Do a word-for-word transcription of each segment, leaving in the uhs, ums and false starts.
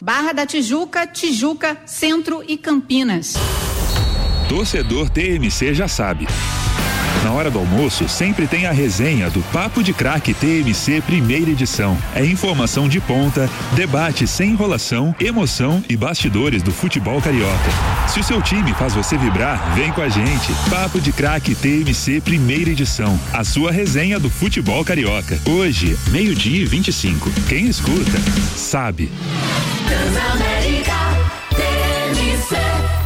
Barra da Tijuca, Tijuca, Centro e Campinas. Torcedor T M C já sabe. Na hora do almoço, sempre tem a resenha do Papo de Craque T M C primeira edição. É informação de ponta, debate sem enrolação, emoção e bastidores do futebol carioca. Se o seu time faz você vibrar, vem com a gente. Papo de Craque T M C primeira edição. A sua resenha do futebol carioca. Hoje, meio-dia e vinte e cinco. Quem escuta, sabe. Transamérica T M C.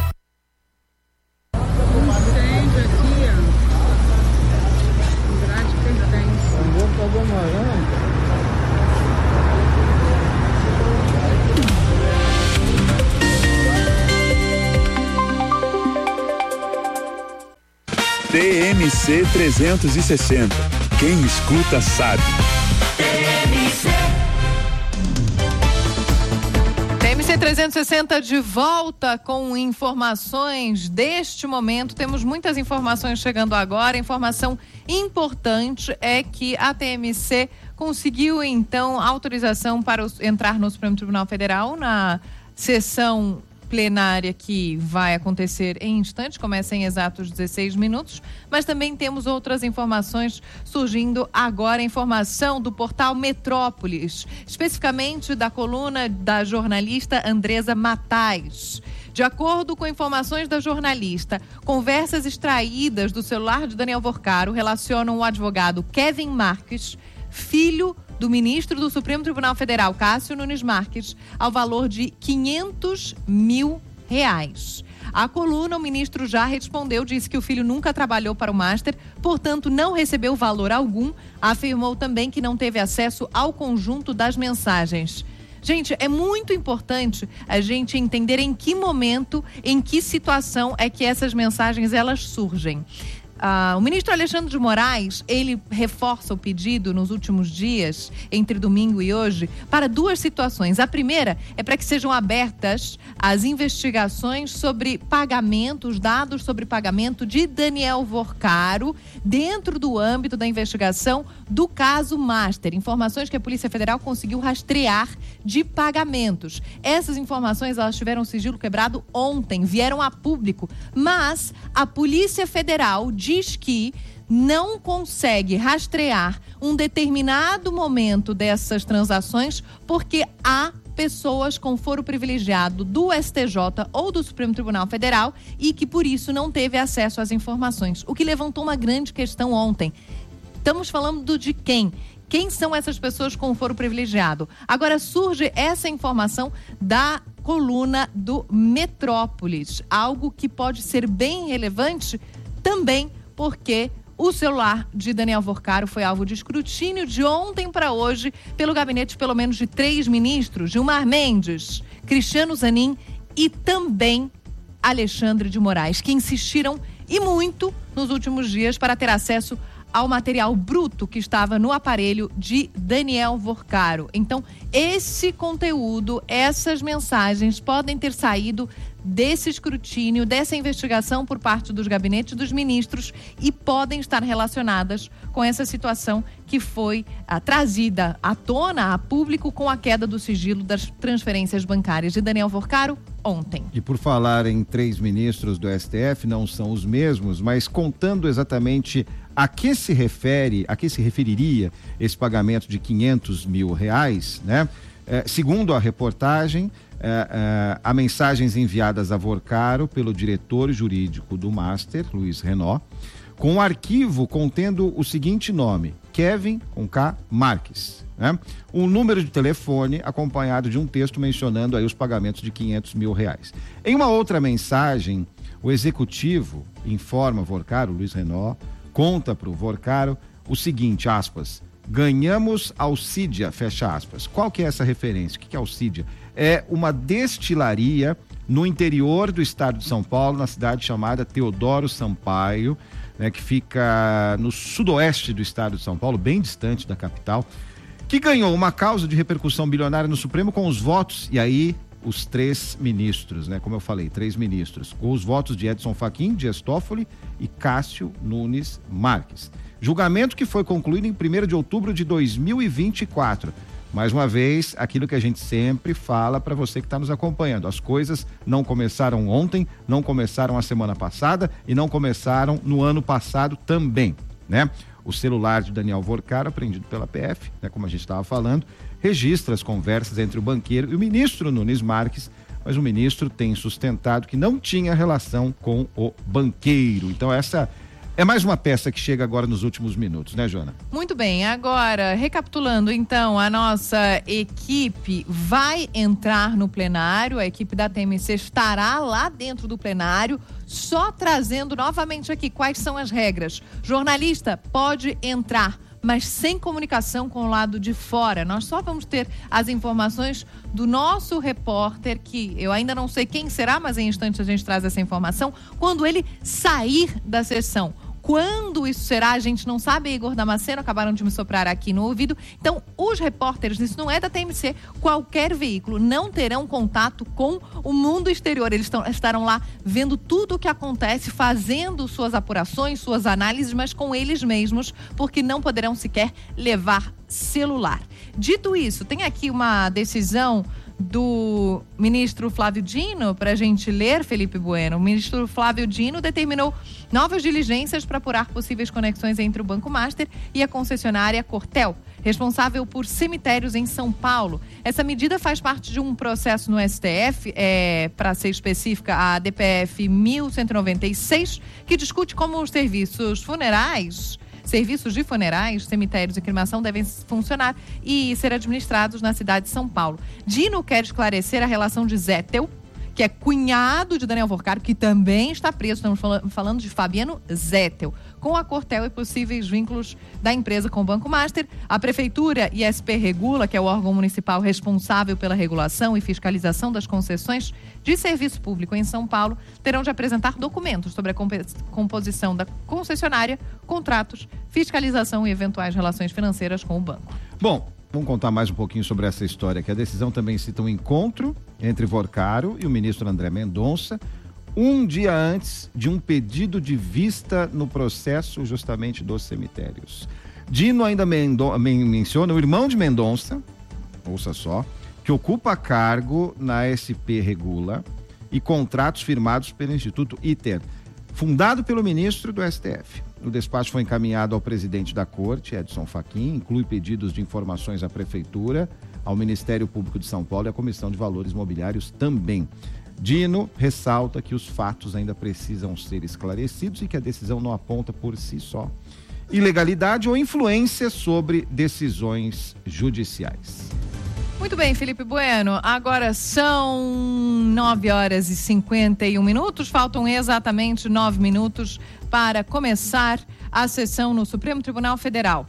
T M C trezentos e sessenta. Quem escuta sabe. T M C. T M C trezentos e sessenta de volta com informações deste momento. Temos muitas informações chegando agora. Informação importante é que a T M C conseguiu então autorização para os, entrar no Supremo Tribunal Federal na sessão plenária que vai acontecer em instantes, começa em exatos dezesseis minutos, mas também temos outras informações surgindo agora, informação do portal Metrópolis, especificamente da coluna da jornalista Andresa Matais. De acordo com informações da jornalista, conversas extraídas do celular de Daniel Vorcaro relacionam o advogado Kevin Marques, filho do ministro do Supremo Tribunal Federal, Cássio Nunes Marques, ao valor de quinhentos mil reais. A coluna, o ministro já respondeu, disse que o filho nunca trabalhou para o Master, portanto não recebeu valor algum. Afirmou também que não teve acesso ao conjunto das mensagens. Gente, é muito importante a gente entender em que momento, em que situação é que essas mensagens elas surgem. Ah, o ministro Alexandre de Moraes, ele reforça o pedido nos últimos dias, entre domingo e hoje, para duas situações. A primeira é para que sejam abertas as investigações sobre pagamentos, dados sobre pagamento de Daniel Vorcaro, dentro do âmbito da investigação do caso Master. Informações que a Polícia Federal conseguiu rastrear de pagamentos. Essas informações, elas tiveram sigilo quebrado ontem, vieram a público, mas a Polícia Federal diz que não consegue rastrear um determinado momento dessas transações porque há pessoas com foro privilegiado do S T J ou do Supremo Tribunal Federal e que por isso não teve acesso às informações, o que levantou uma grande questão ontem. Estamos falando de quem? Quem são essas pessoas com foro privilegiado? Agora surge essa informação da coluna do Metrópolis, algo que pode ser bem relevante também porque o celular de Daniel Vorcaro foi alvo de escrutínio de ontem para hoje pelo gabinete pelo menos de três ministros, Gilmar Mendes, Cristiano Zanin e também Alexandre de Moraes, que insistiram e muito nos últimos dias para ter acesso ao material bruto que estava no aparelho de Daniel Vorcaro. Então, esse conteúdo, essas mensagens podem ter saído desse escrutínio, dessa investigação por parte dos gabinetes dos ministros e podem estar relacionadas com essa situação que foi ah, trazida à tona, a público, com a queda do sigilo das transferências bancárias de Daniel Vorcaro ontem. E por falar em três ministros do S T F, não são os mesmos, mas contando exatamente a que se refere, a que se referiria esse pagamento de quinhentos mil reais, né? É, segundo a reportagem, é, é, há mensagens enviadas a Vorcaro pelo diretor jurídico do Master, Luiz Renault, com um arquivo contendo o seguinte nome: Kevin, com K, Marques, né? Um número de telefone acompanhado de um texto mencionando aí os pagamentos de quinhentos mil reais. Em uma outra mensagem, o executivo informa Vorcaro, Luiz Renault, conta para o Vorcaro o seguinte, aspas, ganhamos Alcídia, fecha aspas. Qual que é essa referência? O que é Alcídia? É uma destilaria no interior do estado de São Paulo, na cidade chamada Teodoro Sampaio, né, que fica no sudoeste do estado de São Paulo, bem distante da capital, que ganhou uma causa de repercussão bilionária no Supremo com os votos, e aí os três ministros, né? Como eu falei, três ministros, com os votos de Edson Fachin, Dias Toffoli e Cássio Nunes Marques. Julgamento que foi concluído em primeiro de outubro de dois mil e vinte e quatro. Mais uma vez, aquilo que a gente sempre fala para você que está nos acompanhando. As coisas não começaram ontem, não começaram a semana passada e não começaram no ano passado também, né? O celular de Daniel Vorcaro, apreendido pela P F, né, como a gente estava falando, registra as conversas entre o banqueiro e o ministro Nunes Marques, mas o ministro tem sustentado que não tinha relação com o banqueiro. Então essa é mais uma peça que chega agora nos últimos minutos, né, Joana? Muito bem, agora, recapitulando então, a nossa equipe vai entrar no plenário, a equipe da T M C estará lá dentro do plenário, só trazendo novamente aqui quais são as regras. Jornalista pode entrar, mas sem comunicação com o lado de fora. Nós só vamos ter as informações do nosso repórter, que eu ainda não sei quem será, mas em instantes a gente traz essa informação, quando ele sair da sessão. Quando isso será, a gente não sabe. Igor Damasceno, acabaram de me soprar aqui no ouvido. Então, os repórteres, isso não é da T M C, qualquer veículo, não terão contato com o mundo exterior. Eles estão, estarão lá vendo tudo o que acontece, fazendo suas apurações, suas análises, mas com eles mesmos, porque não poderão sequer levar celular. Dito isso, tem aqui uma decisão do ministro Flávio Dino, para a gente ler, Felipe Bueno. O ministro Flávio Dino determinou novas diligências para apurar possíveis conexões entre o Banco Master e a concessionária Cortel, responsável por cemitérios em São Paulo. Essa medida faz parte de um processo no S T F, é, para ser específica, a D P F mil cento e noventa e seis, que discute como os serviços funerais Serviços de funerais, cemitérios e cremação devem funcionar e ser administrados na cidade de São Paulo. Dino quer esclarecer a relação de Zettel, que é cunhado de Daniel Vorcaro, que também está preso, estamos falando de Fabiano Zettel, com a Cortel e possíveis vínculos da empresa com o Banco Master. A Prefeitura e a S P Regula, que é o órgão municipal responsável pela regulação e fiscalização das concessões de serviço público em São Paulo, terão de apresentar documentos sobre a composição da concessionária, contratos, fiscalização e eventuais relações financeiras com o banco. Bom, vamos contar mais um pouquinho sobre essa história, que a decisão também cita um encontro entre Vorcaro e o ministro André Mendonça, um dia antes de um pedido de vista no processo justamente dos cemitérios. Dino ainda mendo- men- menciona o irmão de Mendonça, ouça só, que ocupa cargo na S P Regula e contratos firmados pelo Instituto ITER, fundado pelo ministro do S T F. O despacho foi encaminhado ao presidente da Corte, Edson Fachin, inclui pedidos de informações à Prefeitura, ao Ministério Público de São Paulo e à Comissão de Valores Mobiliários também. Dino ressalta que os fatos ainda precisam ser esclarecidos e que a decisão não aponta por si só ilegalidade ou influência sobre decisões judiciais. Muito bem, Felipe Bueno, agora são nove horas e cinquenta e um minutos, faltam exatamente nove minutos para começar a sessão no Supremo Tribunal Federal.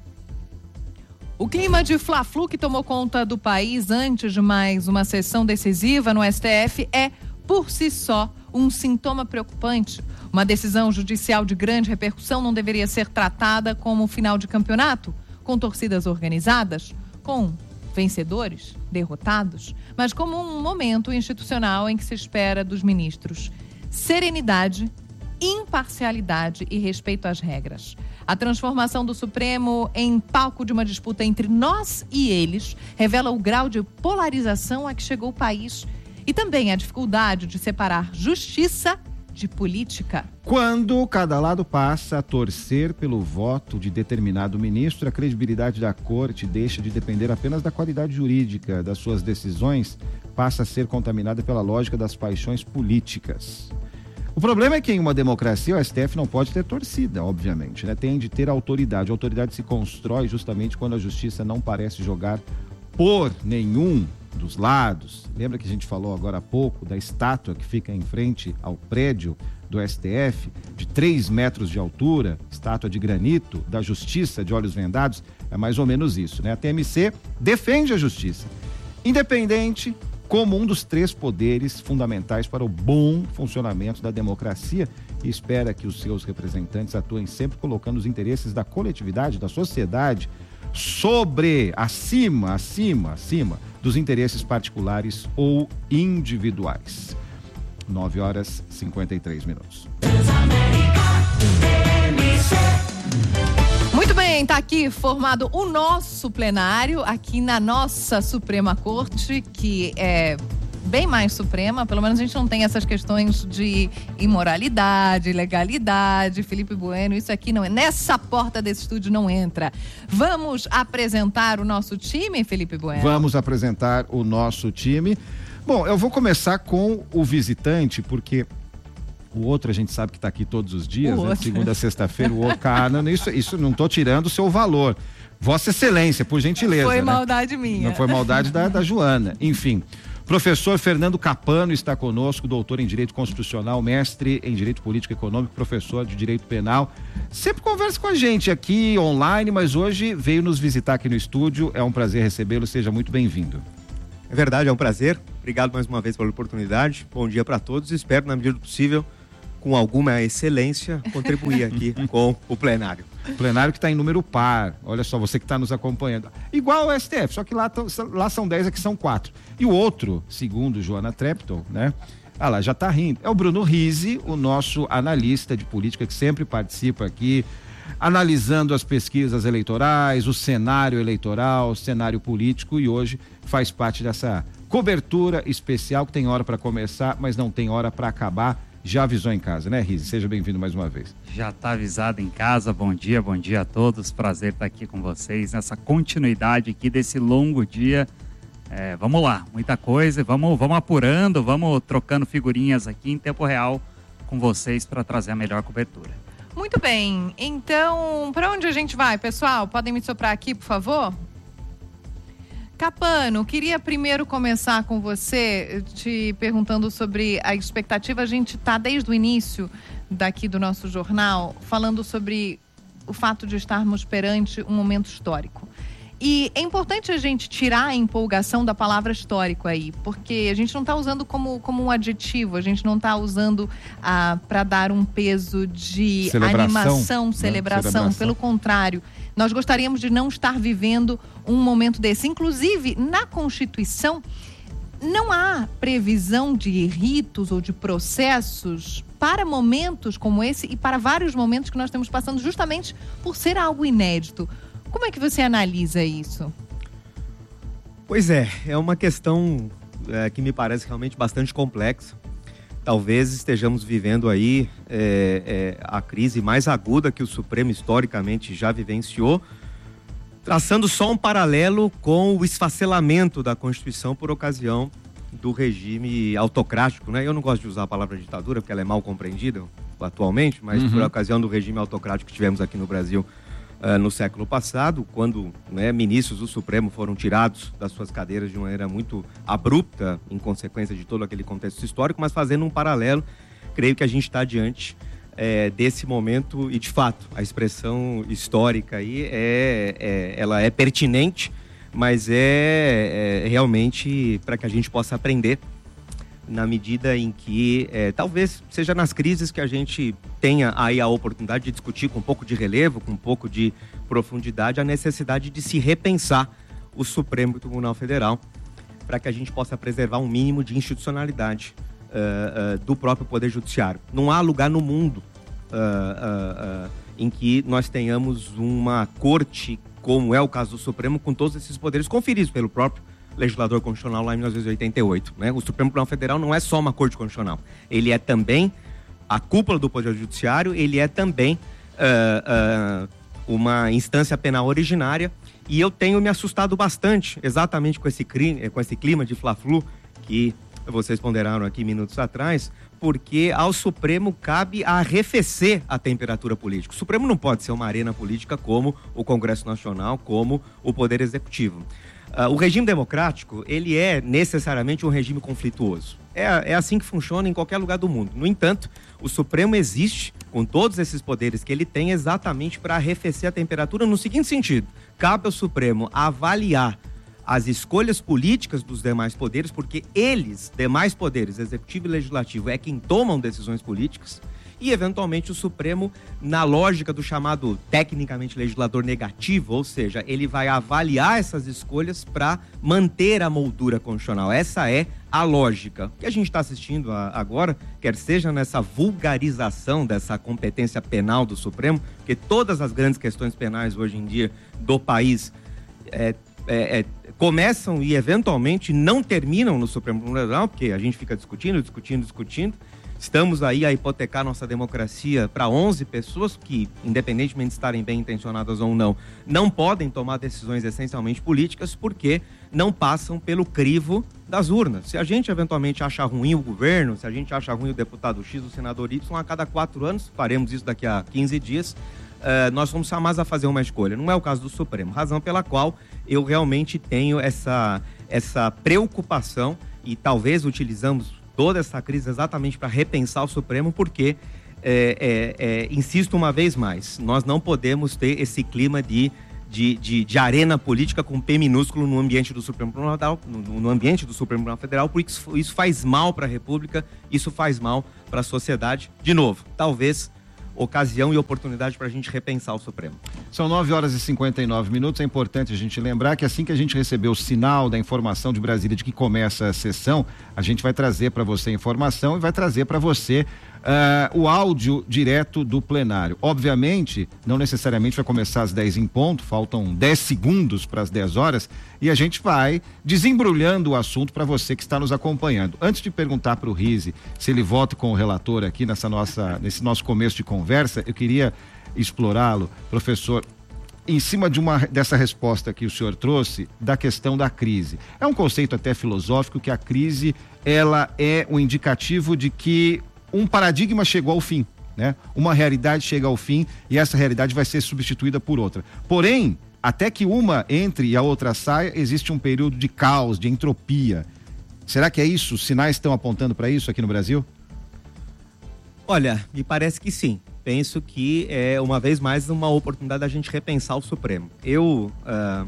O clima de Fla-Flu que tomou conta do país antes de mais uma sessão decisiva no S T F é, por si só, um sintoma preocupante. Uma decisão judicial de grande repercussão não deveria ser tratada como um final de campeonato, com torcidas organizadas, com vencedores, derrotados, mas como um momento institucional em que se espera dos ministros serenidade, imparcialidade e respeito às regras. A transformação do Supremo em palco de uma disputa entre nós e eles revela o grau de polarização a que chegou o país e também a dificuldade de separar justiça de política. Quando cada lado passa a torcer pelo voto de determinado ministro, a credibilidade da corte deixa de depender apenas da qualidade jurídica das suas decisões, passa a ser contaminada pela lógica das paixões políticas. O problema é que em uma democracia o S T F não pode ter torcida, obviamente, né? Tem de ter autoridade. A autoridade se constrói justamente quando a justiça não parece jogar por nenhum dos lados. Lembra que a gente falou agora há pouco da estátua que fica em frente ao prédio do S T F, de três metros de altura, estátua de granito da justiça de olhos vendados? É mais ou menos isso, né? A T M C defende a justiça independente como um dos três poderes fundamentais para o bom funcionamento da democracia e espera que os seus representantes atuem sempre colocando os interesses da coletividade, da sociedade, sobre, acima, acima, acima dos interesses particulares ou individuais. nove horas e cinquenta e três minutos. Muito bem, bem, tá aqui formado o nosso plenário, aqui na nossa Suprema Corte, que é bem mais suprema, pelo menos a gente não tem essas questões de imoralidade, legalidade. Felipe Bueno, isso aqui não é, nessa porta desse estúdio não entra. Vamos apresentar o nosso time, Felipe Bueno? Vamos apresentar o nosso time. Bom, eu vou começar com o visitante, porque o outro a gente sabe que está aqui todos os dias, né? Segunda a sexta-feira, o Ocana, isso, isso não estou tirando o seu valor. Vossa Excelência, por gentileza. Foi né? maldade minha. Não foi maldade da, da Joana. Enfim, professor Fernando Capano está conosco, doutor em Direito Constitucional, mestre em Direito Político e Econômico, professor de Direito Penal. Sempre conversa com a gente aqui online, mas hoje veio nos visitar aqui no estúdio. É um prazer recebê-lo, seja muito bem-vindo. É verdade, é um prazer. Obrigado mais uma vez pela oportunidade. Bom dia para todos. Espero, na medida do possível, com alguma excelência, contribuir aqui com o plenário. O plenário que está em número par. Olha só, você que está nos acompanhando. Igual ao S T F, só que lá, tão, lá são dez, aqui são quatro. E o outro, segundo Joana Trepton, né? Ah lá, já está rindo. É o Bruno Rizzi, o nosso analista de política que sempre participa aqui, analisando as pesquisas eleitorais, o cenário eleitoral, o cenário político, e hoje faz parte dessa cobertura especial que tem hora para começar, mas não tem hora para acabar. Já avisou em casa, né, Rizzi? Seja bem-vindo mais uma vez. Já está avisado em casa. Bom dia, bom dia a todos. Prazer estar aqui com vocês nessa continuidade aqui desse longo dia. É, vamos lá, muita coisa. Vamos, vamos apurando, vamos trocando figurinhas aqui em tempo real com vocês para trazer a melhor cobertura. Muito bem, então, para onde a gente vai, pessoal? Podem me soprar aqui, por favor? Capano, queria primeiro começar com você, te perguntando sobre a expectativa. A gente está desde o início daqui do nosso jornal falando sobre o fato de estarmos perante um momento histórico. E é importante a gente tirar a empolgação da palavra histórico aí, porque a gente não está usando como, como um adjetivo, a gente não está usando ah, para dar um peso de celebração, animação, né? celebração. Celebração. Pelo contrário, nós gostaríamos de não estar vivendo um momento desse. Inclusive, na Constituição, não há previsão de ritos ou de processos para momentos como esse e para vários momentos que nós estamos passando justamente por ser algo inédito. Como é que você analisa isso? Pois é, é uma questão é, que me parece realmente bastante complexa. Talvez estejamos vivendo aí é, é, a crise mais aguda que o Supremo historicamente já vivenciou, traçando só um paralelo com o esfacelamento da Constituição por ocasião do regime autocrático, né? Eu não gosto de usar a palavra ditadura porque ela é mal compreendida atualmente, mas uhum. por ocasião do regime autocrático que tivemos aqui no Brasil Uh, no século passado, quando né, ministros do Supremo foram tirados das suas cadeiras de uma maneira muito abrupta, em consequência de todo aquele contexto histórico, mas fazendo um paralelo, creio que a gente está diante é, desse momento e, de fato, a expressão histórica aí, é, é, ela é pertinente, mas é, é realmente para que a gente possa aprender na medida em que, é, talvez seja nas crises que a gente tenha aí a oportunidade de discutir com um pouco de relevo, com um pouco de profundidade, a necessidade de se repensar o Supremo Tribunal Federal para que a gente possa preservar um mínimo de institucionalidade uh, uh, do próprio Poder Judiciário. Não há lugar no mundo uh, uh, uh, em que nós tenhamos uma corte, como é o caso do Supremo, com todos esses poderes conferidos pelo próprio legislador constitucional lá em mil novecentos e oitenta e oito. Né? O Supremo Tribunal Federal não é só uma corte constitucional. Ele é também a cúpula do Poder Judiciário, ele é também uh, uh, uma instância penal originária, e eu tenho me assustado bastante exatamente com esse, crime, com esse clima de fla-flu que vocês ponderaram aqui minutos atrás, porque ao Supremo cabe arrefecer a temperatura política. O Supremo não pode ser uma arena política como o Congresso Nacional, como o Poder Executivo. Uh, o regime democrático, ele é necessariamente um regime conflituoso. É, é assim que funciona em qualquer lugar do mundo. No entanto, o Supremo existe, com todos esses poderes que ele tem, exatamente para arrefecer a temperatura no seguinte sentido: cabe ao Supremo avaliar as escolhas políticas dos demais poderes, porque eles, demais poderes, executivo e legislativo, é quem tomam decisões políticas, e, eventualmente, o Supremo, na lógica do chamado tecnicamente legislador negativo, ou seja, ele vai avaliar essas escolhas para manter a moldura constitucional. Essa é a lógica. O que a gente está assistindo a, agora, quer seja nessa vulgarização dessa competência penal do Supremo, porque todas as grandes questões penais hoje em dia do país é, é, é, começam e eventualmente não terminam no Supremo Tribunal Federal, porque a gente fica discutindo, discutindo, discutindo. Estamos aí a hipotecar nossa democracia para onze pessoas que, independentemente de estarem bem intencionadas ou não, não podem tomar decisões essencialmente políticas porque não passam pelo crivo das urnas. Se a gente eventualmente acha ruim o governo, se a gente acha ruim o deputado X, o senador Y, a cada quatro anos, faremos isso daqui a quinze dias, uh, nós somos chamados a fazer uma escolha. Não é o caso do Supremo, razão pela qual eu realmente tenho essa, essa preocupação e talvez utilizamos toda essa crise exatamente para repensar o Supremo, porque, é, é, é, insisto uma vez mais, nós não podemos ter esse clima de, de, de, de arena política com P minúsculo no ambiente do Supremo Tribunal Federal, no, no ambiente do Supremo Tribunal Federal, porque isso, isso faz mal para a República, isso faz mal para a sociedade. De novo, talvez ocasião e oportunidade para a gente repensar o Supremo. São nove horas e cinquenta e nove minutos. É importante a gente lembrar que assim que a gente receber o sinal da informação de Brasília de que começa a sessão, a gente vai trazer para você a informação e vai trazer para você uh, o áudio direto do plenário. Obviamente, não necessariamente vai começar às dez em ponto, faltam dez segundos para as dez horas e a gente vai desembrulhando o assunto para você que está nos acompanhando. Antes de perguntar para o Rizzi se ele vota com o relator aqui nessa nossa, nesse nosso começo de conversa, eu queria explorá-lo, professor, em cima de uma dessa resposta que o senhor trouxe da questão da crise. É um conceito até filosófico que a crise ela é um indicativo de que um paradigma chegou ao fim, né? Uma realidade chega ao fim e essa realidade vai ser substituída por outra. Porém, até que uma entre e a outra saia, existe um período de caos, de entropia. Será que é isso? Os sinais estão apontando para isso aqui no Brasil? Olha, me parece que sim. Penso que é, uma vez mais, uma oportunidade da gente repensar o Supremo. Eu uh,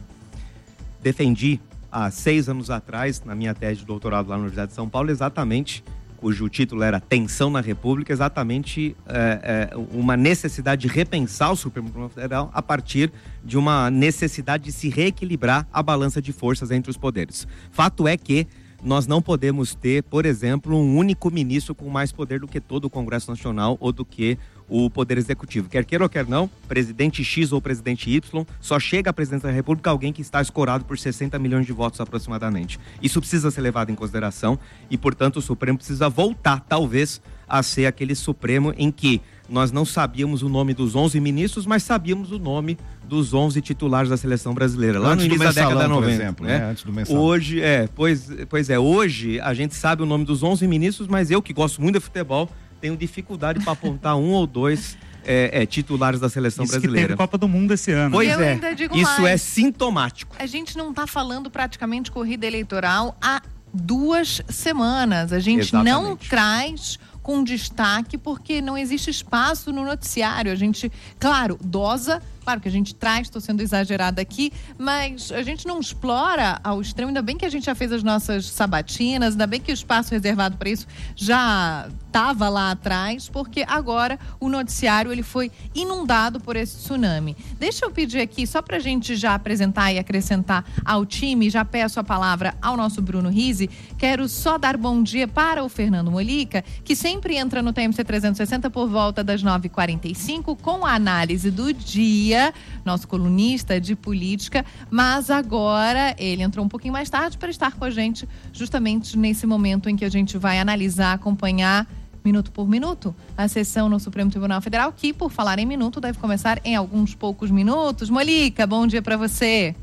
defendi há seis anos atrás, na minha tese de doutorado lá na Universidade de São Paulo, exatamente, cujo título era Tensão na República, exatamente uh, uh, uma necessidade de repensar o Supremo Tribunal Federal a partir de uma necessidade de se reequilibrar a balança de forças entre os poderes. Fato é que nós não podemos ter, por exemplo, um único ministro com mais poder do que todo o Congresso Nacional ou do que o Poder Executivo. Quer queira ou quer não, presidente X ou presidente Y, só chega à presidência da República alguém que está escorado por sessenta milhões de votos aproximadamente. Isso precisa ser levado em consideração e, portanto, o Supremo precisa voltar, talvez, a ser aquele Supremo em que nós não sabíamos o nome dos onze ministros, mas sabíamos o nome dos onze titulares da seleção brasileira, lá antes no início da década noventa. Por exemplo, né? né? Antes do mensalão. Hoje, é, pois, pois é, hoje a gente sabe o nome dos onze ministros, mas eu, que gosto muito de futebol, tenho dificuldade para apontar um ou dois é, é, titulares da seleção isso brasileira. Que teve Copa do Mundo esse ano. Pois eu é, ainda digo isso mais. é sintomático. A gente não está falando praticamente corrida eleitoral há duas semanas. A gente Exatamente. não traz com destaque porque não existe espaço no noticiário. A gente, claro, dosa, claro que a gente traz, estou sendo exagerada aqui, mas a gente não explora ao extremo. Ainda bem que a gente já fez as nossas sabatinas, ainda bem que o espaço reservado para isso já estava lá atrás, porque agora o noticiário ele foi inundado por esse tsunami. Deixa eu pedir aqui, só para a gente já apresentar e acrescentar ao time, já peço a palavra ao nosso Bruno Rizzi, quero só dar bom dia para o Fernando Molica, que sempre entra no T M C trezentos e sessenta por volta das nove e quarenta e cinco com a análise do dia, nosso colunista de política, mas agora ele entrou um pouquinho mais tarde para estar com a gente justamente nesse momento em que a gente vai analisar, acompanhar minuto por minuto a sessão no Supremo Tribunal Federal, que, por falar em minuto, deve começar em alguns poucos minutos. Molica, bom dia para você.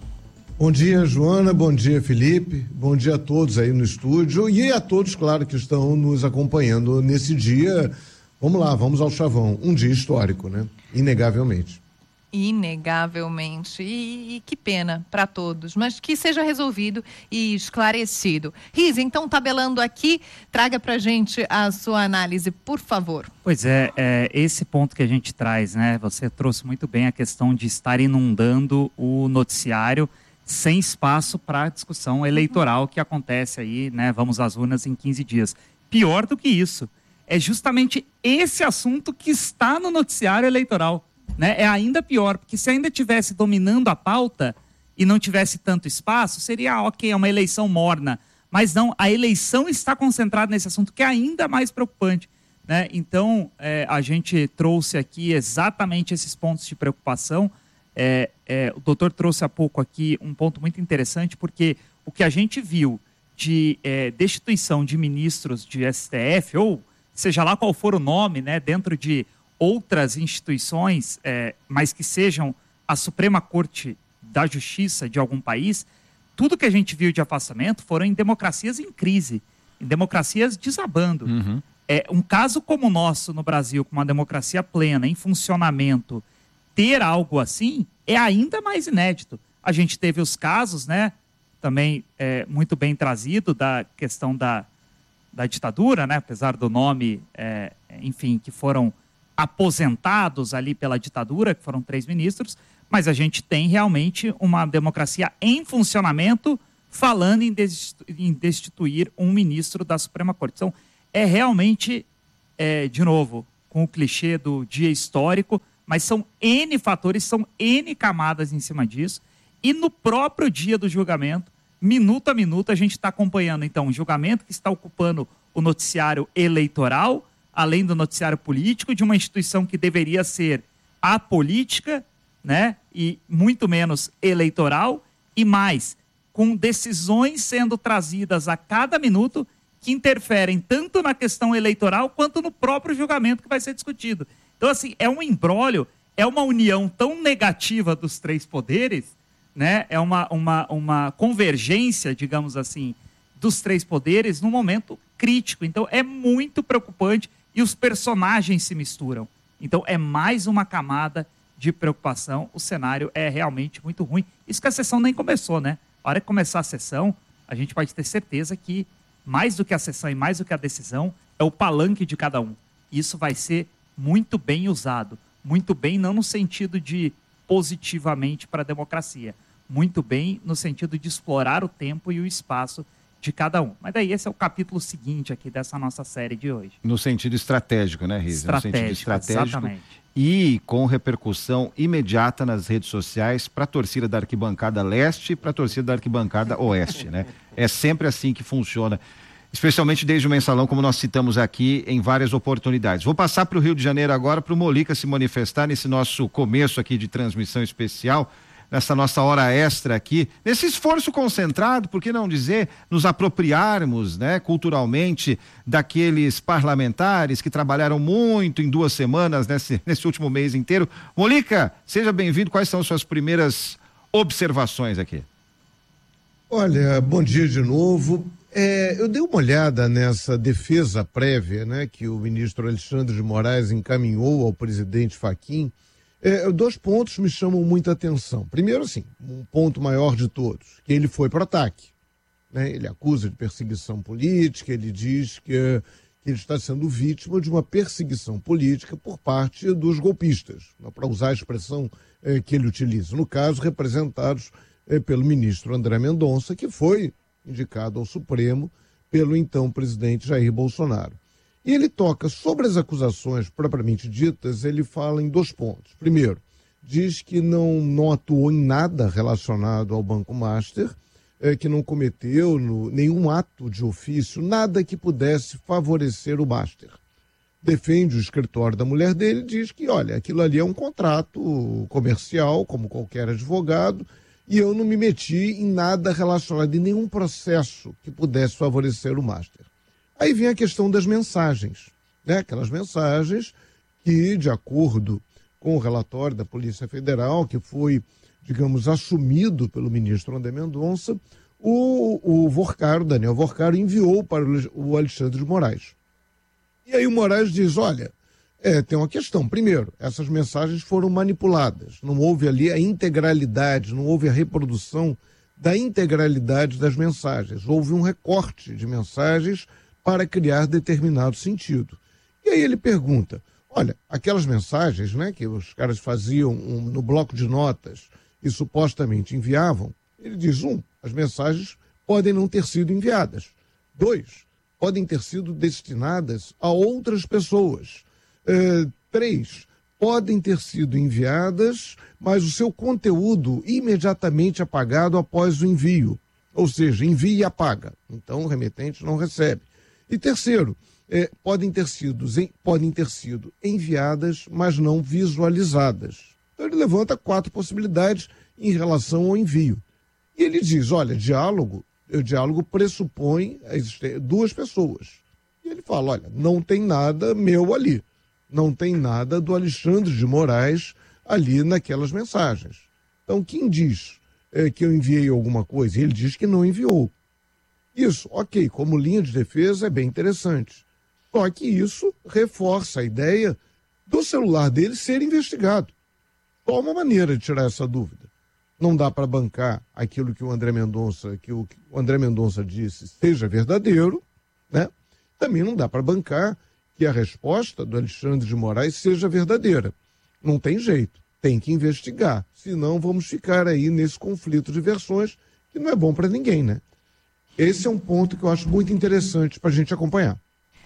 Bom dia, Joana, bom dia, Felipe, bom dia a todos aí no estúdio e a todos, claro, que estão nos acompanhando nesse dia. Vamos lá, vamos ao chavão. Um dia histórico, né? Inegavelmente. Inegavelmente. E, e que pena para todos, mas que seja resolvido e esclarecido. Rizzi, então, tabelando aqui, traga para a gente a sua análise, por favor. Pois é, é, esse ponto que a gente traz, né? Você trouxe muito bem a questão de estar inundando o noticiário sem espaço para a discussão eleitoral que acontece aí, né? Vamos às urnas em quinze dias. Pior do que isso, é justamente esse assunto que está no noticiário eleitoral, né? É ainda pior, porque se ainda tivesse dominando a pauta e não tivesse tanto espaço, seria, ok, é uma eleição morna. Mas não, a eleição está concentrada nesse assunto, que é ainda mais preocupante, né? Então, é, a gente trouxe aqui exatamente esses pontos de preocupação. É, é, o doutor trouxe há pouco aqui um ponto muito interessante, porque o que a gente viu de é, destituição de ministros de S T F, ou seja lá qual for o nome, né, dentro de outras instituições, é, mas que sejam a Suprema Corte da Justiça de algum país, tudo que a gente viu de afastamento foram em democracias em crise, em democracias desabando. Uhum. É, um caso como o nosso no Brasil, com uma democracia plena, em funcionamento, ter algo assim é ainda mais inédito. A gente teve os casos, né, também é, muito bem trazido, da questão da, da ditadura, né, apesar do nome, é, enfim, que foram aposentados ali pela ditadura, que foram três ministros, mas a gente tem realmente uma democracia em funcionamento falando em, destitu em destituir um ministro da Suprema Corte. Então, é realmente, é, de novo, com o clichê do dia histórico, mas são N fatores, são N camadas em cima disso, e no próprio dia do julgamento, minuto a minuto, a gente está acompanhando, então, um julgamento que está ocupando o noticiário eleitoral, além do noticiário político, de uma instituição que deveria ser apolítica, né, e muito menos eleitoral, e mais, com decisões sendo trazidas a cada minuto que interferem tanto na questão eleitoral quanto no próprio julgamento que vai ser discutido. Então, assim, é um imbróglio, é uma união tão negativa dos três poderes, né, é uma, uma, uma convergência, digamos assim, dos três poderes num momento crítico. Então, é muito preocupante e os personagens se misturam. Então, é mais uma camada de preocupação. O cenário é realmente muito ruim. Isso que a sessão nem começou, né? A hora que começar a sessão, a gente pode ter certeza que mais do que a sessão e mais do que a decisão é o palanque de cada um. Isso vai ser muito bem usado. Muito bem, não no sentido de positivamente para a democracia. Muito bem no sentido de explorar o tempo e o espaço de cada um. Mas daí esse é o capítulo seguinte aqui dessa nossa série de hoje. No sentido estratégico, né, Riza? No sentido estratégico. Exatamente. E com repercussão imediata nas redes sociais para a torcida da arquibancada leste e para a torcida da arquibancada oeste, né? É sempre assim que funciona, especialmente desde o mensalão, como nós citamos aqui em várias oportunidades. Vou passar para o Rio de Janeiro agora para o Molica se manifestar nesse nosso começo aqui de transmissão especial, nessa nossa hora extra aqui, nesse esforço concentrado, por que não dizer, nos apropriarmos, né, culturalmente daqueles parlamentares que trabalharam muito em duas semanas nesse, nesse último mês inteiro. Molica, seja bem-vindo, quais são suas primeiras observações aqui? Olha, bom dia de novo. É, eu dei uma olhada nessa defesa prévia, né, que o ministro Alexandre de Moraes encaminhou ao presidente Fachin. É, dois pontos me chamam muita atenção. Primeiro, assim, um ponto maior de todos, que ele foi para o ataque, né? Ele acusa de perseguição política, ele diz que, que ele está sendo vítima de uma perseguição política por parte dos golpistas, para usar a expressão é, que ele utiliza. No caso, representados é, pelo ministro André Mendonça, que foi indicado ao Supremo pelo então presidente Jair Bolsonaro. E ele toca sobre as acusações propriamente ditas, ele fala em dois pontos. Primeiro, diz que não, não atuou em nada relacionado ao Banco Master, é, que não cometeu no, nenhum ato de ofício, nada que pudesse favorecer o Master. Defende o escritório da mulher dele, diz que, olha, aquilo ali é um contrato comercial, como qualquer advogado, e eu não me meti em nada relacionado, em nenhum processo que pudesse favorecer o Master. Aí vem a questão das mensagens, né? Aquelas mensagens que, de acordo com o relatório da Polícia Federal, que foi, digamos, assumido pelo ministro André Mendonça, o, o Vorcaro, Daniel Vorcaro, enviou para o Alexandre de Moraes. E aí o Moraes diz, olha, é, tem uma questão. Primeiro, essas mensagens foram manipuladas. Não houve ali a integralidade, não houve a reprodução da integralidade das mensagens. Houve um recorte de mensagens para criar determinado sentido. E aí ele pergunta, olha, aquelas mensagens, né, que os caras faziam um, no bloco de notas e supostamente enviavam, ele diz, um, as mensagens podem não ter sido enviadas. Dois, podem ter sido destinadas a outras pessoas. É, três, podem ter sido enviadas, mas o seu conteúdo imediatamente apagado após o envio. Ou seja, envia e apaga. Então, o remetente não recebe. E terceiro, é, podem ter sido, podem ter sido enviadas, mas não visualizadas. Então, ele levanta quatro possibilidades em relação ao envio. E ele diz, olha, diálogo, o diálogo pressupõe existir duas pessoas. E ele fala, olha, não tem nada meu ali. Não tem nada do Alexandre de Moraes ali naquelas mensagens. Então, quem diz é, que eu enviei alguma coisa, ele diz que não enviou. Isso, ok, como linha de defesa é bem interessante. Só que isso reforça a ideia do celular dele ser investigado. Só uma maneira de tirar essa dúvida. Não dá para bancar aquilo que o André Mendonça, que o, que o André Mendonça disse seja verdadeiro, né? Também não dá para bancar que a resposta do Alexandre de Moraes seja verdadeira. Não tem jeito, tem que investigar. Senão vamos ficar aí nesse conflito de versões que não é bom para ninguém, né? Esse é um ponto que eu acho muito interessante para a gente acompanhar.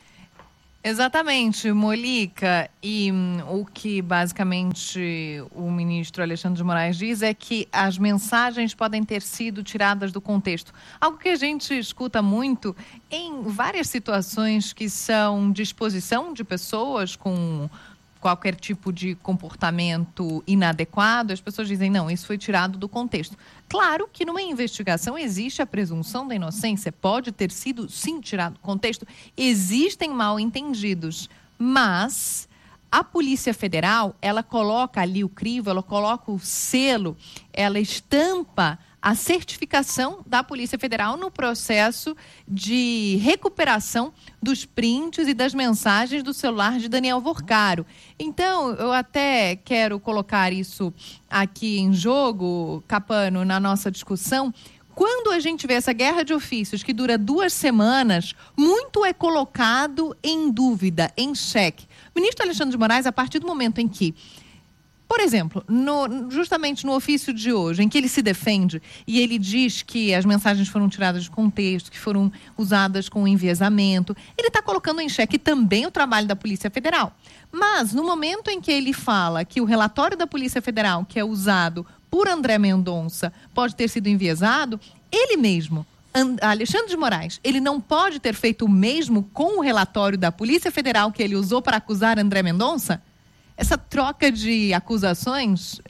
Exatamente, Molica, e hum, o que basicamente o ministro Alexandre de Moraes diz é que as mensagens podem ter sido tiradas do contexto. Algo que a gente escuta muito em várias situações que são de exposição de pessoas com qualquer tipo de comportamento inadequado, as pessoas dizem, não, isso foi tirado do contexto. Claro que numa investigação existe a presunção da inocência, pode ter sido, sim, tirado do contexto, existem mal-entendidos, mas a Polícia Federal, ela coloca ali o crivo, ela coloca o selo, ela estampa a certificação da Polícia Federal no processo de recuperação dos prints e das mensagens do celular de Daniel Vorcaro. Então, eu até quero colocar isso aqui em jogo, Capano, na nossa discussão. Quando a gente vê essa guerra de ofícios que dura duas semanas, muito é colocado em dúvida, em xeque. O ministro Alexandre de Moraes, a partir do momento em que, por exemplo, no, justamente no ofício de hoje, em que ele se defende e ele diz que as mensagens foram tiradas de contexto, que foram usadas com enviesamento, ele está colocando em xeque também o trabalho da Polícia Federal. Mas, no momento em que ele fala que o relatório da Polícia Federal, que é usado por André Mendonça, pode ter sido enviesado, ele mesmo, Alexandre de Moraes, ele não pode ter feito o mesmo com o relatório da Polícia Federal que ele usou para acusar André Mendonça? Essa troca de acusações?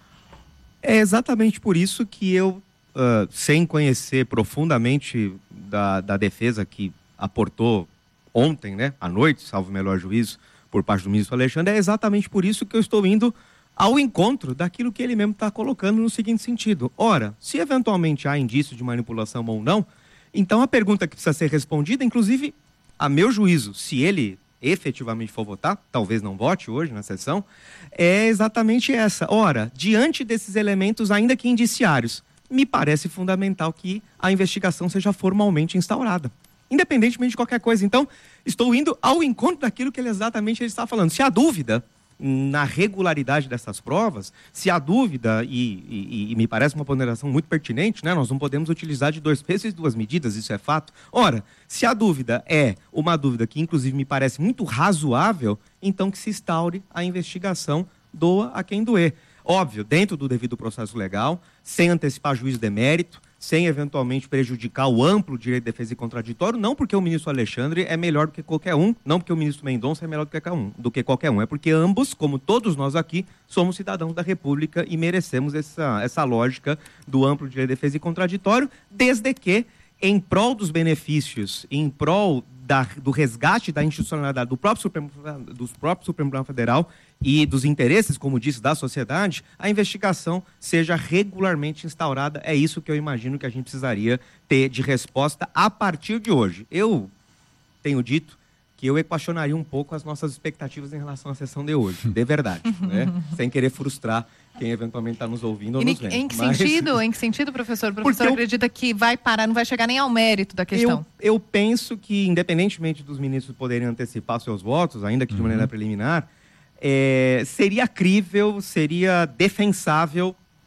É exatamente por isso que eu, uh, sem conhecer profundamente da, da defesa que aportou ontem, né, à noite, salvo o melhor juízo, por parte do ministro Alexandre, é exatamente por isso que eu estou indo ao encontro daquilo que ele mesmo está colocando no seguinte sentido. Ora, se eventualmente há indício de manipulação ou não, então a pergunta que precisa ser respondida, inclusive, a meu juízo, se ele efetivamente for votar, talvez não vote hoje na sessão, é exatamente essa. Ora, diante desses elementos, ainda que indiciários, me parece fundamental que a investigação seja formalmente instaurada, independentemente de qualquer coisa. Então, estou indo ao encontro daquilo que ele exatamente ele está falando. Se há dúvida na regularidade dessas provas, se há dúvida, e, e, e me parece uma ponderação muito pertinente, né? Nós não podemos utilizar de dois pesos e duas medidas, isso é fato. Ora, se a dúvida é uma dúvida que inclusive me parece muito razoável, então que se instaure a investigação, doa a quem doer. Óbvio, dentro do devido processo legal, sem antecipar juízo de mérito, sem eventualmente prejudicar o amplo direito de defesa e contraditório, não porque o ministro Alexandre é melhor do que qualquer um, não porque o ministro Mendonça é melhor do que qualquer um, do que qualquer um. É porque ambos, como todos nós aqui, somos cidadãos da República e merecemos essa, essa lógica do amplo direito de defesa e contraditório, desde que, em prol dos benefícios, em prol da, do resgate da institucionalidade do próprio Supremo, do próprio Supremo Tribunal Federal e dos interesses, como disse, da sociedade, a investigação seja regularmente instaurada. É isso que eu imagino que a gente precisaria ter de resposta a partir de hoje. Eu tenho dito que eu equacionaria um pouco as nossas expectativas em relação à sessão de hoje, de verdade, né? Sem querer frustrar quem eventualmente está nos ouvindo ou e nos vendo. Em que Mas... sentido, em que sentido, professor? O professor eu... acredita que vai parar, não vai chegar nem ao mérito da questão? Eu, eu penso que, independentemente dos ministros poderem antecipar seus votos, ainda que de maneira uhum. preliminar, é, seria crível, seria defensável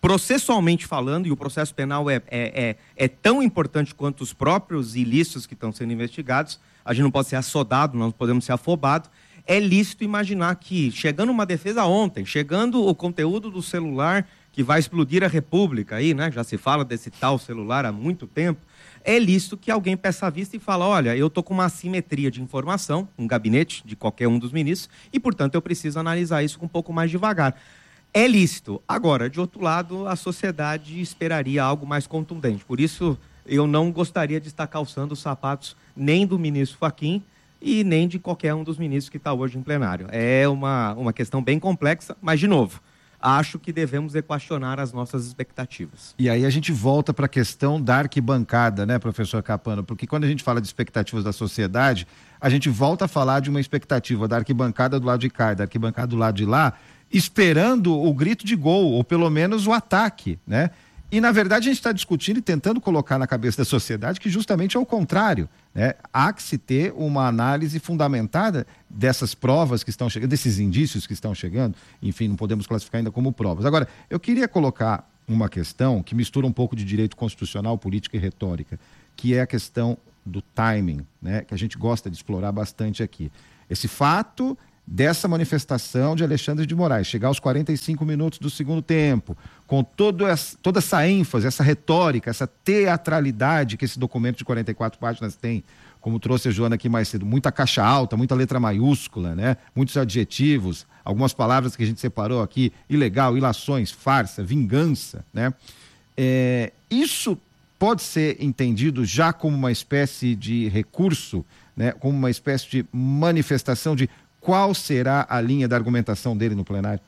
processualmente falando, e o processo penal é, é, é, é tão importante quanto os próprios ilícitos que estão sendo investigados, a gente não pode ser assodado, não podemos ser afobado. É lícito imaginar que, chegando uma defesa ontem, chegando o conteúdo do celular que vai explodir a República, aí, né? Já se fala desse tal celular há muito tempo, é lícito que alguém peça a vista e fale, olha, eu estou com uma assimetria de informação, um gabinete de qualquer um dos ministros, e, portanto, eu preciso analisar isso com um pouco mais devagar. É lícito. Agora, de outro lado, a sociedade esperaria algo mais contundente. Por isso, eu não gostaria de estar calçando os sapatos nem do ministro Fachin e nem de qualquer um dos ministros que está hoje em plenário. É uma, uma questão bem complexa, mas, de novo, acho que devemos equacionar as nossas expectativas. E aí a gente volta para a questão da arquibancada, né, professor Capano? Porque quando a gente fala de expectativas da sociedade, a gente volta a falar de uma expectativa da arquibancada do lado de cá e da arquibancada do lado de lá, esperando o grito de gol, ou pelo menos o ataque, né? E, na verdade, a gente está discutindo e tentando colocar na cabeça da sociedade que justamente é o contrário, né? Há que se ter uma análise fundamentada dessas provas que estão chegando, desses indícios que estão chegando, enfim, não podemos classificar ainda como provas. Agora, eu queria colocar uma questão que mistura um pouco de direito constitucional, política e retórica, que é a questão do timing, né? Que a gente gosta de explorar bastante aqui. Esse fato dessa manifestação de Alexandre de Moraes, chegar aos quarenta e cinco minutos do segundo tempo, com todo essa, toda essa ênfase, essa retórica, essa teatralidade que esse documento de quarenta e quatro páginas tem, como trouxe a Joana aqui mais cedo, muita caixa alta, muita letra maiúscula, né? Muitos adjetivos, algumas palavras que a gente separou aqui, ilegal, ilações, farsa, vingança, né? É, isso pode ser entendido já como uma espécie de recurso, né? Como uma espécie de manifestação de qual será a linha da argumentação dele no plenário?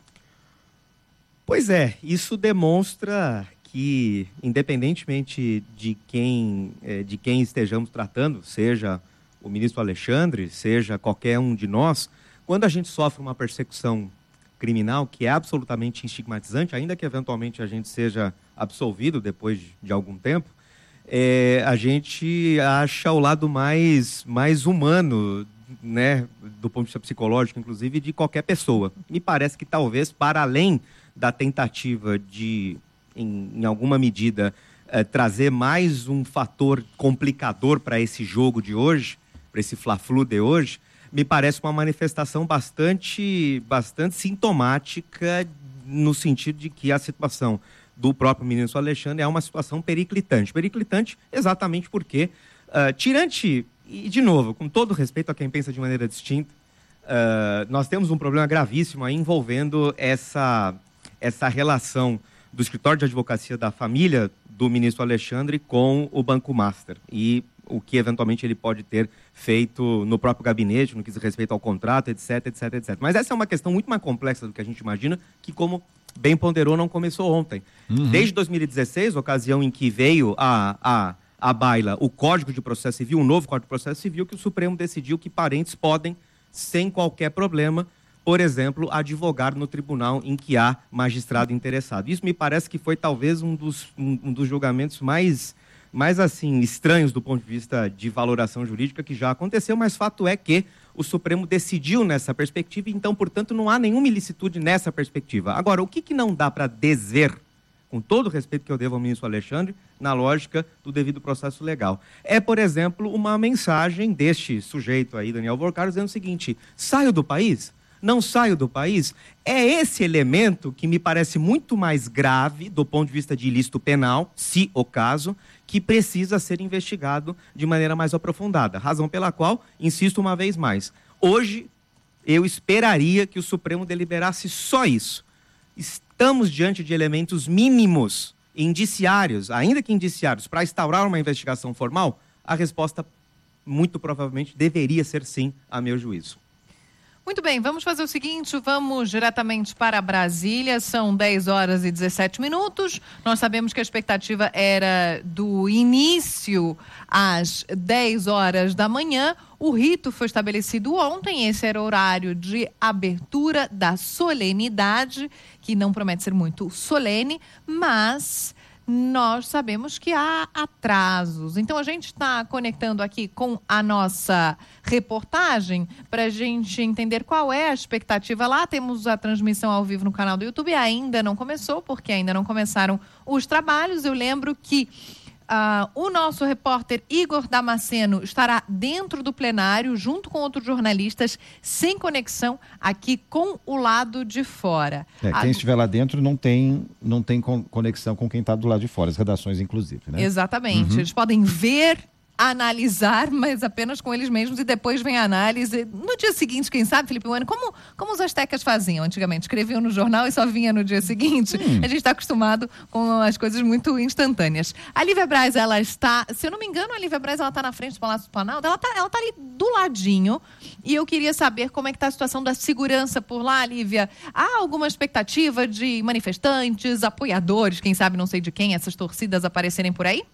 Pois é, isso demonstra que, independentemente de quem, de quem estejamos tratando, seja o ministro Alexandre, seja qualquer um de nós, quando a gente sofre uma persecução criminal que é absolutamente estigmatizante, ainda que eventualmente a gente seja absolvido depois de algum tempo, é, a gente acha o lado mais, mais humano, né, do ponto de vista psicológico, inclusive, de qualquer pessoa. Me parece que talvez, para além da tentativa de, em, em alguma medida, eh, trazer mais um fator complicador para esse jogo de hoje, para esse Fla-Flu de hoje, me parece uma manifestação bastante, bastante sintomática no sentido de que a situação do próprio ministro Alexandre é uma situação periclitante. Periclitante exatamente porque, uh, tirante... E, de novo, com todo respeito a quem pensa de maneira distinta, uh, nós temos um problema gravíssimo aí envolvendo essa, essa relação do escritório de advocacia da família do ministro Alexandre com o Banco Master e o que eventualmente ele pode ter feito no próprio gabinete, no que diz respeito ao contrato, etc, etc, etcétera. Mas essa é uma questão muito mais complexa do que a gente imagina, que, como bem ponderou, não começou ontem. Uhum. Desde dois mil e dezesseis, ocasião em que veio a... a à baila o Código de Processo Civil, um novo Código de Processo Civil, que o Supremo decidiu que parentes podem, sem qualquer problema, por exemplo, advogar no tribunal em que há magistrado interessado. Isso me parece que foi talvez um dos, um, um dos julgamentos mais, mais assim, estranhos do ponto de vista de valoração jurídica que já aconteceu, mas fato é que o Supremo decidiu nessa perspectiva, então, portanto, não há nenhuma ilicitude nessa perspectiva. Agora, o que, que não dá para desver, com todo o respeito que eu devo ao ministro Alexandre, na lógica do devido processo legal? É, por exemplo, uma mensagem deste sujeito aí, Daniel Vorcaro, dizendo o seguinte: saio do país? Não saio do país? É esse elemento que me parece muito mais grave do ponto de vista de ilícito penal, se o caso, que precisa ser investigado de maneira mais aprofundada. Razão pela qual, insisto uma vez mais, hoje eu esperaria que o Supremo deliberasse só isso. Estamos diante de elementos mínimos, indiciários, ainda que indiciários, para instaurar uma investigação formal? A resposta, muito provavelmente, deveria ser sim, a meu juízo. Muito bem, vamos fazer o seguinte, vamos diretamente para Brasília, são dez horas e dezessete minutos, nós sabemos que a expectativa era do início às dez horas da manhã, o rito foi estabelecido ontem, esse era o horário de abertura da solenidade, que não promete ser muito solene, mas nós sabemos que há atrasos. Então, a gente está conectando aqui com a nossa reportagem para a gente entender qual é a expectativa lá. Temos a transmissão ao vivo no canal do YouTube. Ainda não começou, porque ainda não começaram os trabalhos. Eu lembro que Uh, o nosso repórter Igor Damasceno estará dentro do plenário, junto com outros jornalistas, sem conexão, aqui com o lado de fora. É, quem a... estiver lá dentro não tem, não tem conexão com quem está do lado de fora, as redações inclusive, né? Exatamente. Uhum. Eles podem ver, analisar, mas apenas com eles mesmos, e depois vem a análise. No dia seguinte, quem sabe, Felipe Bueno, como, como os astecas faziam antigamente? Escreviam no jornal e só vinha no dia seguinte. Hum. A gente está acostumado com as coisas muito instantâneas. A Lívia Braz, ela está, se eu não me engano, a Lívia Braz, ela está na frente do Palácio do Planalto, ela está ela tá ali do ladinho, e eu queria saber como é que está a situação da segurança por lá, Lívia. Há alguma expectativa de manifestantes, apoiadores, quem sabe, não sei de quem, essas torcidas aparecerem por aí?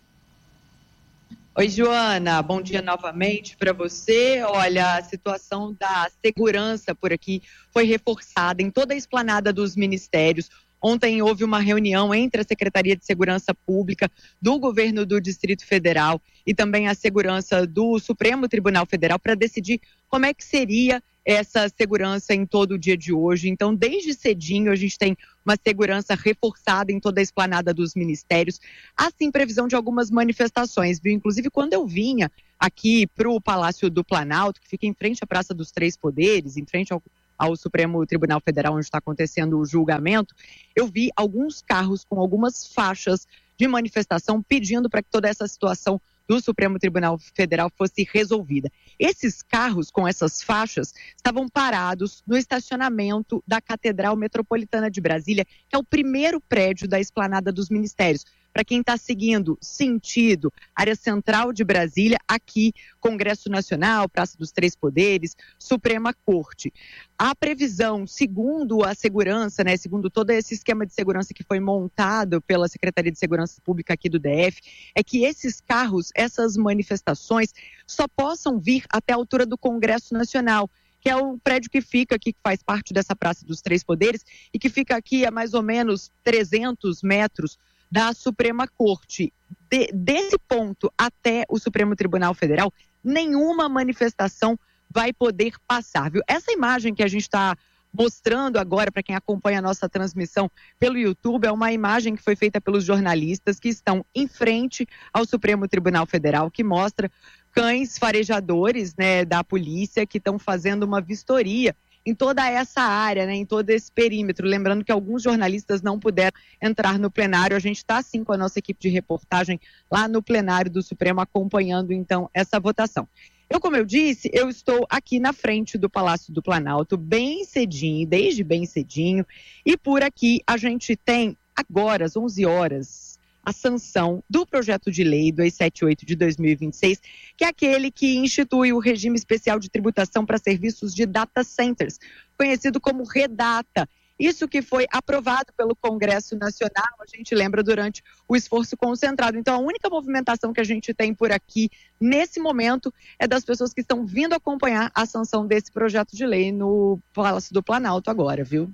Oi, Joana, bom dia novamente para você. Olha, a situação da segurança por aqui foi reforçada em toda a esplanada dos ministérios. Ontem houve uma reunião entre a Secretaria de Segurança Pública do Governo do Distrito Federal e também a segurança do Supremo Tribunal Federal para decidir como é que seria essa segurança em todo o dia de hoje. Então, desde cedinho, a gente tem uma segurança reforçada em toda a esplanada dos ministérios. Há, sim, previsão de algumas manifestações, viu? Inclusive, quando eu vinha aqui para o Palácio do Planalto, que fica em frente à Praça dos Três Poderes, em frente ao, ao Supremo Tribunal Federal, onde está acontecendo o julgamento, eu vi alguns carros com algumas faixas de manifestação pedindo para que toda essa situação do Supremo Tribunal Federal fosse resolvida. Esses carros com essas faixas estavam parados no estacionamento da Catedral Metropolitana de Brasília, que é o primeiro prédio da esplanada dos ministérios. Para quem está seguindo sentido, área central de Brasília, aqui, Congresso Nacional, Praça dos Três Poderes, Suprema Corte. A previsão, segundo a segurança, né, segundo todo esse esquema de segurança que foi montado pela Secretaria de Segurança Pública aqui do D F, é que esses carros, essas manifestações, só possam vir até a altura do Congresso Nacional, que é o prédio que fica aqui, que faz parte dessa Praça dos Três Poderes, e que fica aqui a mais ou menos trezentos metros da Suprema Corte. De, desse ponto até o Supremo Tribunal Federal, nenhuma manifestação vai poder passar, viu? Essa imagem que a gente está mostrando agora para quem acompanha a nossa transmissão pelo YouTube é uma imagem que foi feita pelos jornalistas que estão em frente ao Supremo Tribunal Federal, que mostra cães farejadores, né, da polícia que estão fazendo uma vistoria em toda essa área, né, em todo esse perímetro. Lembrando que alguns jornalistas não puderam entrar no plenário. A gente está, sim, com a nossa equipe de reportagem lá no plenário do Supremo, acompanhando, então, essa votação. Eu, como eu disse, eu estou aqui na frente do Palácio do Planalto, bem cedinho, desde bem cedinho, e por aqui a gente tem, agora, às onze horas, a sanção do projeto de lei duzentos e setenta e oito de dois mil e vinte e seis, que é aquele que institui o regime especial de tributação para serviços de data centers, conhecido como REDATA. Isso que foi aprovado pelo Congresso Nacional, a gente lembra, durante o esforço concentrado. Então, a única movimentação que a gente tem por aqui, nesse momento, é das pessoas que estão vindo acompanhar a sanção desse projeto de lei no Palácio do Planalto agora, viu?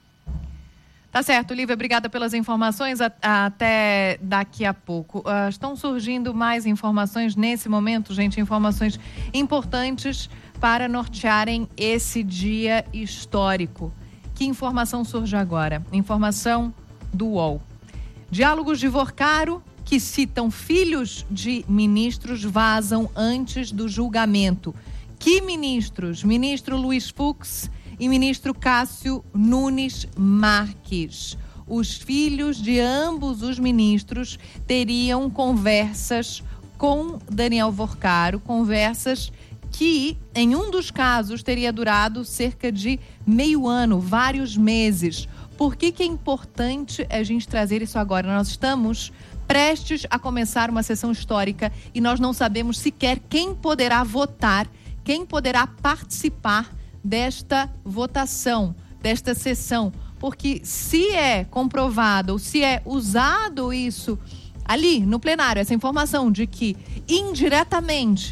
Tá certo, Lívia, obrigada pelas informações. Até daqui a pouco. Uh, estão surgindo mais informações nesse momento, gente, informações importantes para nortearem esse dia histórico. Que informação surge agora? Informação do U O L. Diálogos de Vorcaro, que citam filhos de ministros, vazam antes do julgamento. Que ministros? Ministro Luiz Fux e ministro Cássio Nunes Marques. Os filhos de ambos os ministros teriam conversas com Daniel Vorcaro, conversas que, em um dos casos, teria durado cerca de meio ano, vários meses. Por que que é importante a gente trazer isso agora? Nós estamos prestes a começar uma sessão histórica e nós não sabemos sequer quem poderá votar, quem poderá participar desta votação, desta sessão. Porque se é comprovado ou se é usado isso ali no plenário, essa informação de que indiretamente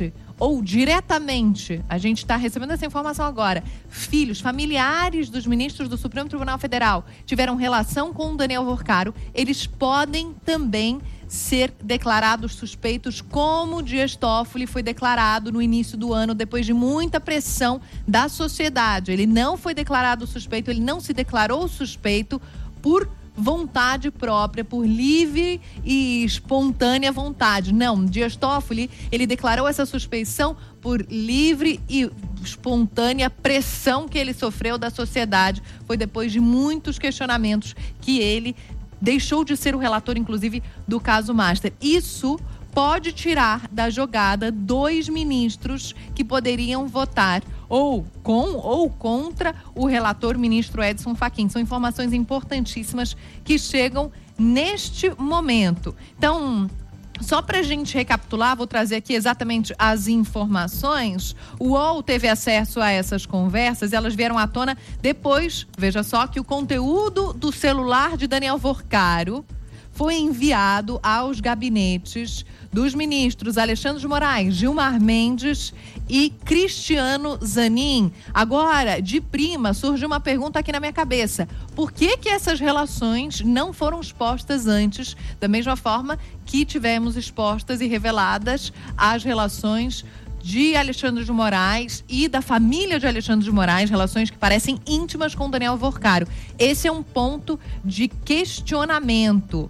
ou diretamente, a gente está recebendo essa informação agora, filhos, familiares dos ministros do Supremo Tribunal Federal tiveram relação com o Daniel Worcaro, eles podem também ser declarados suspeitos, como o Dias Toffoli foi declarado no início do ano, depois de muita pressão da sociedade. Ele não foi declarado suspeito, ele não se declarou suspeito por vontade própria, por livre e espontânea vontade. Não, Dias Toffoli, ele declarou essa suspeição por livre e espontânea pressão que ele sofreu da sociedade. Foi depois de muitos questionamentos que ele deixou de ser o relator, inclusive, do caso Master. Isso pode tirar da jogada dois ministros que poderiam votar ou com ou contra o relator ministro Edson Fachin. São informações importantíssimas que chegam neste momento. Então, só para a gente recapitular, vou trazer aqui exatamente as informações. O U O L teve acesso a essas conversas, elas vieram à tona depois, veja só, que o conteúdo do celular de Daniel Worcaro foi enviado aos gabinetes dos ministros Alexandre de Moraes, Gilmar Mendes e Cristiano Zanin. Agora, de prima, surge uma pergunta aqui na minha cabeça. Por que que essas relações não foram expostas antes, da mesma forma que tivemos expostas e reveladas as relações de Alexandre de Moraes e da família de Alexandre de Moraes, relações que parecem íntimas com Daniel Worcaro? Esse é um ponto de questionamento.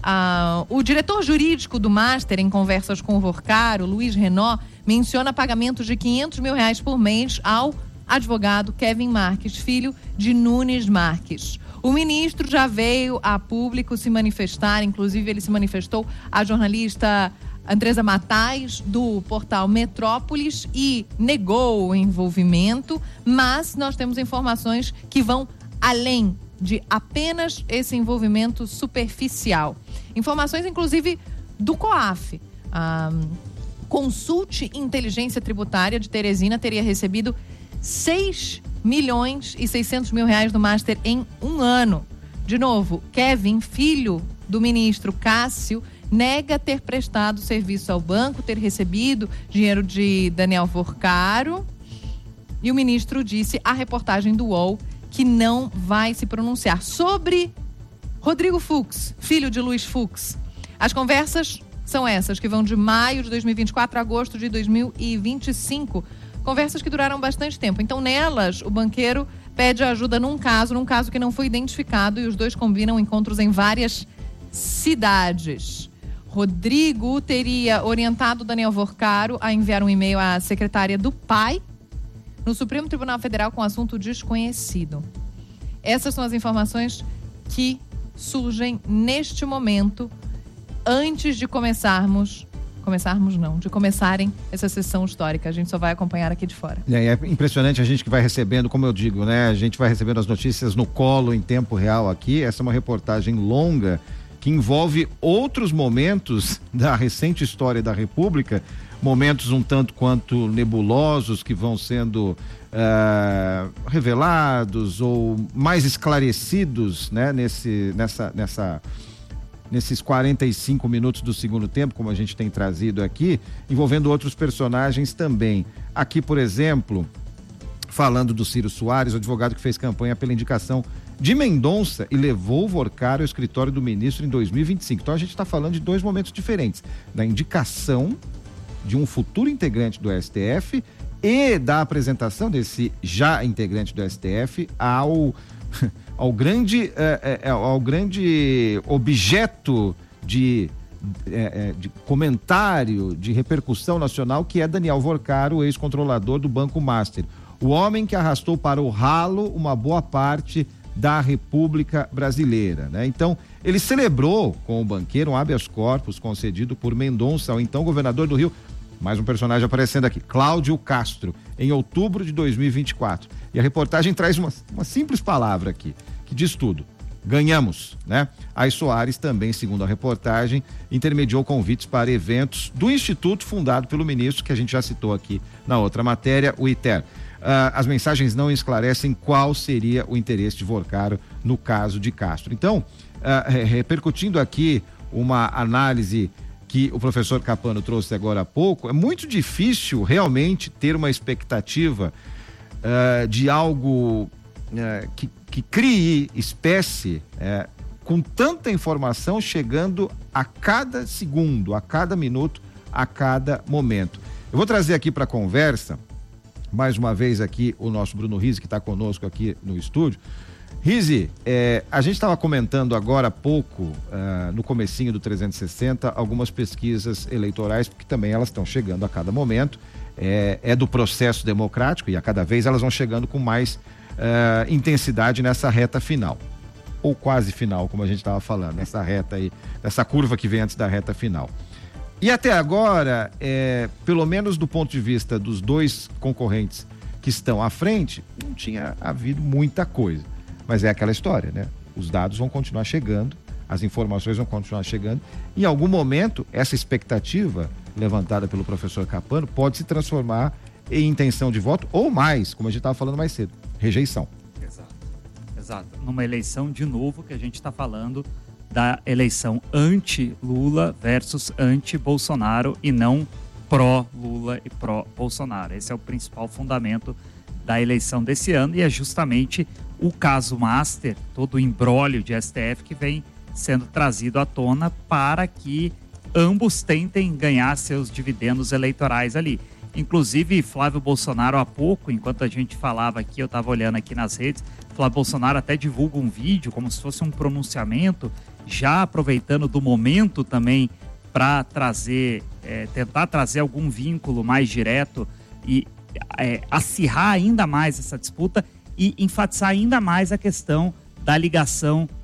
Ah, o diretor jurídico do Master, em conversas com o Worcaro, Luiz Renault, menciona pagamentos de quinhentos mil reais por mês ao advogado Kevin Marques, filho de Nunes Marques. O ministro já veio a público se manifestar, inclusive ele se manifestou à jornalista Andresa Matais, do portal Metrópolis, e negou o envolvimento, mas nós temos informações que vão além de apenas esse envolvimento superficial. Informações, inclusive, do COAF. A Consulte Inteligência Tributária de Teresina teria recebido seis milhões e seiscentos mil reais do Master em um ano. De novo, Kevin, filho do ministro Cássio, nega ter prestado serviço ao banco, ter recebido dinheiro de Daniel Worcaro. E o ministro disse à reportagem do U O L que não vai se pronunciar. Sobre Rodrigo Fux, filho de Luiz Fux, as conversas são essas, que vão de maio de dois mil e vinte e quatro a agosto de dois mil e vinte e cinco. Conversas que duraram bastante tempo. Então, nelas, o banqueiro pede ajuda num caso, num caso que não foi identificado, e os dois combinam encontros em várias cidades. Rodrigo teria orientado Daniel Worcaro a enviar um e-mail à secretária do pai no Supremo Tribunal Federal com assunto desconhecido. Essas são as informações que surgem neste momento, antes de começarmos, começarmos não, de começarem essa sessão histórica. A gente só vai acompanhar aqui de fora. É, é impressionante a gente que vai recebendo, como eu digo, né? A gente vai recebendo as notícias no colo, em tempo real aqui. Essa é uma reportagem longa que envolve outros momentos da recente história da República, momentos um tanto quanto nebulosos que vão sendo uh, revelados ou mais esclarecidos, né, nesse, nessa, nessa, nesses quarenta e cinco minutos do segundo tempo, como a gente tem trazido aqui, envolvendo outros personagens também. Aqui, por exemplo, falando do Ciro Soares, o advogado que fez campanha pela indicação de Mendonça e levou o Worcaro ao escritório do ministro em dois mil e vinte e cinco. Então a gente está falando de dois momentos diferentes, da indicação de um futuro integrante do S T F e da apresentação desse já integrante do S T F ao, ao, grande, é, é, ao grande objeto de, é, de comentário, de repercussão nacional, que é Daniel Worcaro, ex-controlador do Banco Master. O homem que arrastou para o ralo uma boa parte da República Brasileira, né? Então, ele celebrou com o banqueiro um habeas corpus concedido por Mendonça, ao então governador do Rio, mais um personagem aparecendo aqui, Cláudio Castro, em outubro de dois mil e vinte e quatro. E a reportagem traz uma, uma simples palavra aqui, que diz tudo: ganhamos, né? Aí Soares também, segundo a reportagem, intermediou convites para eventos do instituto fundado pelo ministro, que a gente já citou aqui na outra matéria, o I T E R. Uh, as mensagens não esclarecem qual seria o interesse de Worcaro no caso de Castro. Então, uh, repercutindo aqui uma análise que o professor Capano trouxe agora há pouco, é muito difícil realmente ter uma expectativa uh, de algo uh, que, que crie espécie uh, com tanta informação chegando a cada segundo, a cada minuto, a cada momento. Eu vou trazer aqui para a conversa, mais uma vez aqui, o nosso Bruno Rizzi, que está conosco aqui no estúdio. Rizzi, é, a gente estava comentando agora há pouco, uh, no comecinho do trezentos e sessenta, algumas pesquisas eleitorais, porque também elas estão chegando a cada momento, é, é do processo democrático e a cada vez elas vão chegando com mais uh, intensidade nessa reta final, ou quase final, como a gente estava falando, nessa reta aí, nessa curva que vem antes da reta final. E até agora, é, pelo menos do ponto de vista dos dois concorrentes que estão à frente, não tinha havido muita coisa. Mas é aquela história, né? Os dados vão continuar chegando, as informações vão continuar chegando. Em algum momento, essa expectativa levantada pelo professor Capano pode se transformar em intenção de voto ou mais, como a gente estava falando mais cedo, rejeição. Exato, exato. Numa eleição, de novo, que a gente está falando da eleição anti-Lula versus anti-Bolsonaro e não pró-Lula e pró-Bolsonaro. Esse é o principal fundamento da eleição desse ano e é justamente o caso Master, todo o imbróglio de S T F que vem sendo trazido à tona para que ambos tentem ganhar seus dividendos eleitorais ali. Inclusive, Flávio Bolsonaro há pouco, enquanto a gente falava aqui, eu estava olhando aqui nas redes, Flávio Bolsonaro até divulga um vídeo como se fosse um pronunciamento, já aproveitando do momento também para trazer, é, tentar trazer algum vínculo mais direto e é, acirrar ainda mais essa disputa e enfatizar ainda mais a questão da ligação